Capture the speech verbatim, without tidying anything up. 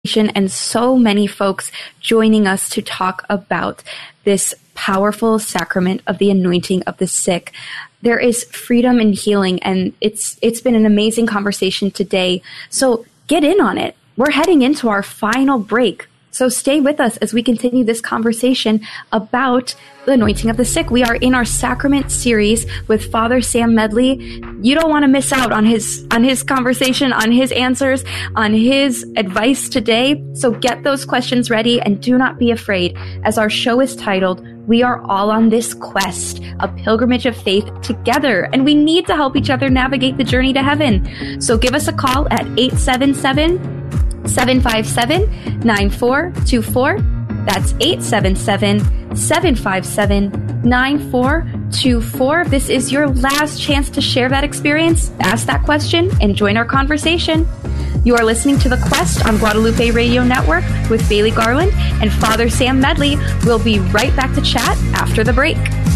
and so many folks joining us to talk about this powerful sacrament of the anointing of the sick. There is freedom and healing, and it's it's been an amazing conversation today. So get in on it. We're heading into our final break. So stay with us as we continue this conversation about the anointing of the sick. We are in our sacrament series with Father Sam Medley. You don't want to miss out on his on his conversation, on his answers, on his advice today. So get those questions ready and do not be afraid, as our show is titled, We Are All on This Quest, a pilgrimage of faith together, and we need to help each other navigate the journey to heaven. So give us a call at eight seven seven, seven five seven, nine four two four. That's eight seven seven, seven five seven, nine four two four. This is your last chance to share that experience, ask that question, and join our conversation. You are listening to The Quest on Guadalupe Radio Network with Bailey Garland and Father Sam Medley. We'll be right back to chat after the break.